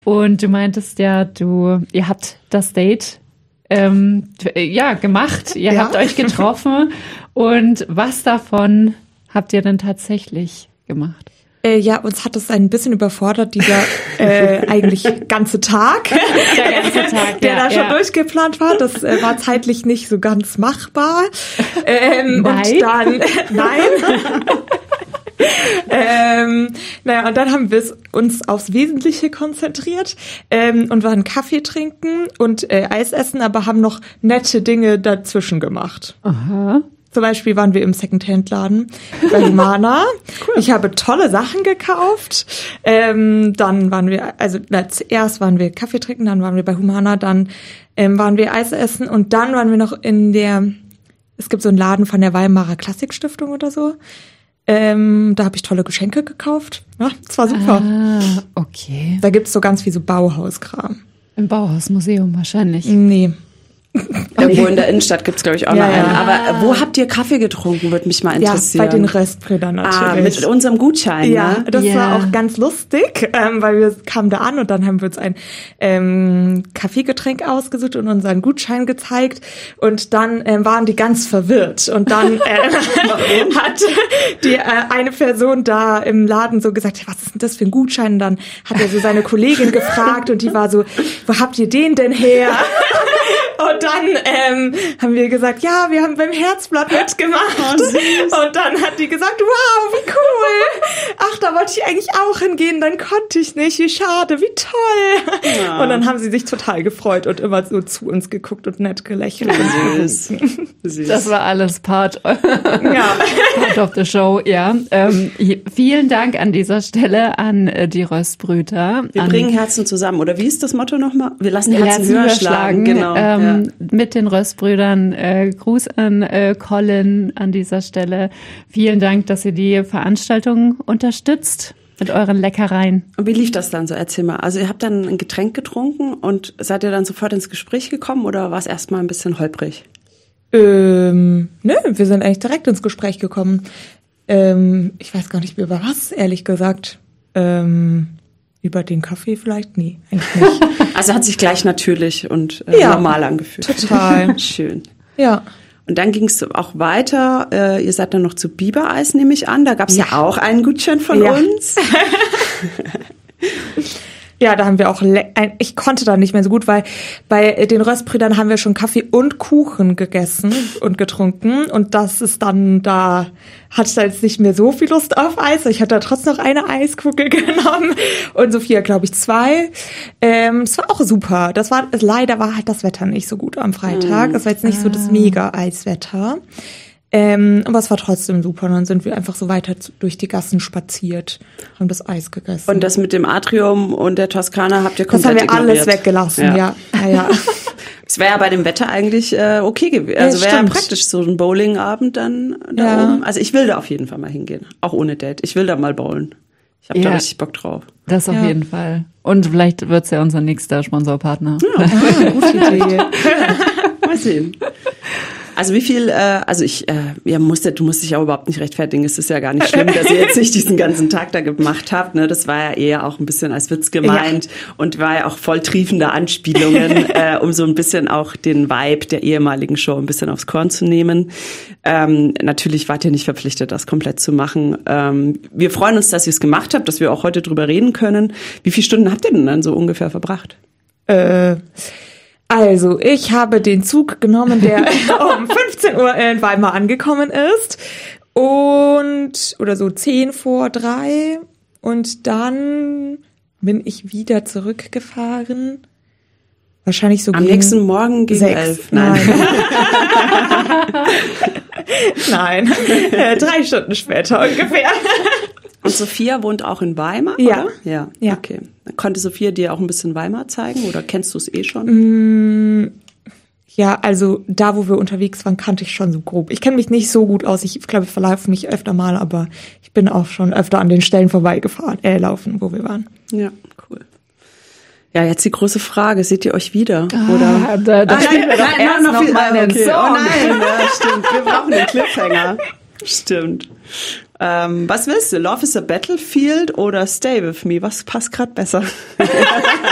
Und du meintest ja, ihr habt das Date gemacht. Ihr habt euch getroffen. Und was davon habt ihr denn tatsächlich gemacht? Uns hat es ein bisschen überfordert, dieser eigentlich ganze Tag, der da schon durchgeplant war. Das war zeitlich nicht so ganz machbar. Nein. Und dann, und dann haben wir uns aufs Wesentliche konzentriert und waren Kaffee trinken und Eis essen, aber haben noch nette Dinge dazwischen gemacht. Aha. Zum Beispiel waren wir im Secondhand-Laden bei Humana. Cool. Ich habe tolle Sachen gekauft. Dann waren wir, zuerst waren wir Kaffee trinken, dann waren wir bei Humana, dann waren wir Eis essen und dann waren wir noch es gibt so einen Laden von der Weimarer Klassikstiftung oder so. Da habe ich tolle Geschenke gekauft. Ja, das war super. Ah, okay. Da gibt's so ganz viel so Bauhauskram. Im Bauhausmuseum wahrscheinlich. Nee. Irgendwo in der Innenstadt gibt's glaube ich auch noch einen. Aber wo habt ihr Kaffee getrunken, würde mich mal interessieren. Ja, bei den Röstbrüdern natürlich. Mit unserem Gutschein, ja. Ne? Das war auch ganz lustig, weil wir kamen da an und dann haben wir uns ein Kaffeegetränk ausgesucht und unseren Gutschein gezeigt und dann waren die ganz verwirrt und dann hat die eine Person da im Laden so gesagt, was ist denn das für ein Gutschein? Und dann hat er so seine Kollegin gefragt und die war so, wo habt ihr den denn her? Und dann haben wir gesagt, ja, wir haben beim Herzblatt mitgemacht. Oh, süß. Und dann hat die gesagt, wow, wie cool. Ach, da wollte ich eigentlich auch hingehen, dann konnte ich nicht. Wie schade, wie toll. Ja. Und dann haben sie sich total gefreut und immer so zu uns geguckt und nett gelächelt. Süß. Süß. Das war alles Part of the show, ja. Vielen Dank an dieser Stelle an die Röstbrüder. Wir bringen Herzen zusammen. Oder wie ist das Motto nochmal? Wir lassen Herzen höher schlagen. Genau. Mit den Röstbrüdern. Gruß an Colin an dieser Stelle. Vielen Dank, dass ihr die Veranstaltung unterstützt mit euren Leckereien. Und wie lief das dann so? Erzähl mal. Also ihr habt dann ein Getränk getrunken und seid ihr dann sofort ins Gespräch gekommen oder war es erstmal ein bisschen holprig? Nö, wir sind eigentlich direkt ins Gespräch gekommen. Ich weiß gar nicht mehr über was, ehrlich gesagt. Über den Kaffee vielleicht? Nee, eigentlich nicht. Also hat sich gleich natürlich und normal angefühlt. Total. Schön. Ja. Und dann ging es auch weiter. Ihr seid dann noch zu Bibereis, nehme ich an. Da gab es ja auch einen Gutschein von uns. Ja, da haben wir auch, ich konnte da nicht mehr so gut, weil bei den Röstbrüdern haben wir schon Kaffee und Kuchen gegessen und getrunken und das ist dann, da hatte ich da jetzt nicht mehr so viel Lust auf Eis. Ich hatte da trotzdem noch eine Eiskugel genommen und Sophia, glaube ich, 2. Das war auch super. Leider war halt das Wetter nicht so gut am Freitag. Das war jetzt nicht so das Mega-Eiswetter. Aber es war trotzdem super. Und dann sind wir einfach so weiter durch die Gassen spaziert, haben das Eis gegessen. Und das mit dem Atrium und der Toskana habt ihr komplett ignoriert? Das haben wir alles weggelassen, ja. Es wäre ja bei dem Wetter eigentlich okay gewesen. Also wäre ja praktisch so ein Bowlingabend dann da oben. Also ich will da auf jeden Fall mal hingehen, auch ohne Date. Ich will da mal bowlen. Ich habe da richtig Bock drauf. Das auf jeden Fall. Und vielleicht wird's ja unser nächster Sponsorpartner. Ja, gute Idee. Mal sehen. Also wie viel, du musst dich auch überhaupt nicht rechtfertigen. Es ist ja gar nicht schlimm, dass ihr jetzt nicht diesen ganzen Tag da gemacht habt. Ne? Das war ja eher auch ein bisschen als Witz gemeint und war ja auch voll triefende Anspielungen, um so ein bisschen auch den Vibe der ehemaligen Show ein bisschen aufs Korn zu nehmen. Natürlich wart ihr nicht verpflichtet, das komplett zu machen. Wir freuen uns, dass ihr es gemacht habt, dass wir auch heute drüber reden können. Wie viele Stunden habt ihr denn dann so ungefähr verbracht? Also, ich habe den Zug genommen, der um 15 Uhr in Weimar angekommen ist. Oder so 10 vor 3. Und dann bin ich wieder zurückgefahren. Wahrscheinlich so am nächsten Morgen gegen 6. 11. Nein. Nein. 3 Stunden später ungefähr. Und Sophia wohnt auch in Weimar, ja. Oder? Ja. Okay. Konnte Sophia dir auch ein bisschen Weimar zeigen oder kennst du es schon? Ja, also da, wo wir unterwegs waren, kannte ich schon so grob. Ich kenne mich nicht so gut aus. Ich glaube, ich verlaufe mich öfter mal, aber ich bin auch schon öfter an den Stellen laufen, wo wir waren. Ja, cool. Ja, jetzt die große Frage, seht ihr euch wieder? Oder? Da spielen wir doch erst noch mal einen Song. Oh nein, ja, stimmt. Wir brauchen den Cliffhanger. Stimmt. Was willst du? Love is a Battlefield oder Stay with Me? Was passt gerade besser?